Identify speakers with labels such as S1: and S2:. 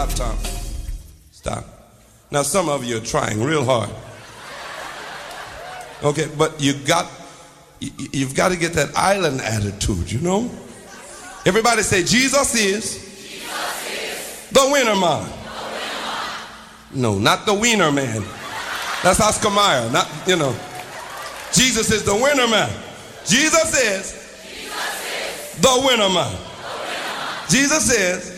S1: Stop, Tom. Stop. Now, some of you are trying real hard. Okay, but you've got to get that island attitude, you know? Everybody say, Jesus is the winner man. No, not the wiener man. That's Oscar Mayer, not, you know. Jesus is the winner man. Jesus is the winner man. Jesus is